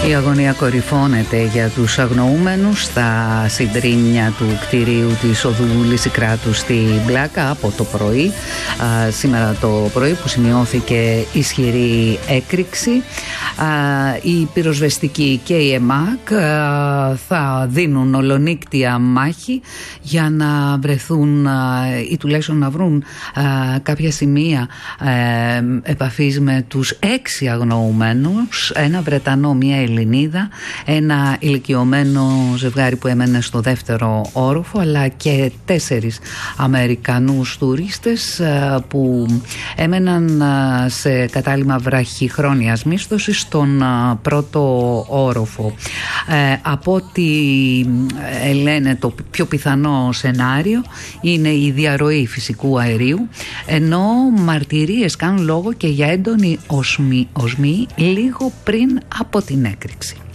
Η αγωνία κορυφώνεται για τους αγνοούμενους στα συντρίμμια του κτηρίου της οδού Λυσικράτου στη Μπλάκα από το πρωί. Σήμερα το πρωί που σημειώθηκε ισχυρή έκρηξη. Οι πυροσβεστικοί και η ΕΜΑΚ θα δίνουν ολονύκτια μάχη για να βρεθούν ή τουλάχιστον να βρουν κάποια σημεία επαφής με τους 6 αγνοούμενους, ένα Βρετανό, μια Ελληνίδα, ένα ηλικιωμένο ζευγάρι που έμενε στο δεύτερο όροφο, αλλά και 4 Αμερικανούς τουρίστες που έμεναν σε κατάλημα βραχυχρόνιας μίσθωσης στον πρώτο όροφο. Από ό,τι λένε, το πιο πιθανό σενάριο είναι η διαρροή φυσικού αερίου, ενώ μαρτυρίες κάνουν λόγο και για έντονη οσμή λίγο πριν από την έκρηξη.